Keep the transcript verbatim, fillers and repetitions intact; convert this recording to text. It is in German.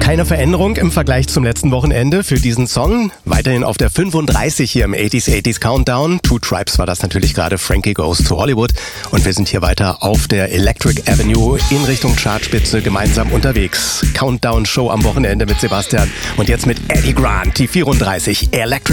Keine Veränderung im Vergleich zum letzten Wochenende für diesen Song. Weiterhin auf der fünfunddreißig hier im achtziger achtziger Countdown. Two Tribes war das natürlich gerade, Frankie Goes to Hollywood. Und wir sind hier weiter auf der Electric Avenue in Richtung Chartspitze gemeinsam unterwegs. Countdown-Show am Wochenende mit Sebastian. Und jetzt mit Eddie Grant, die vierunddreißig, Electric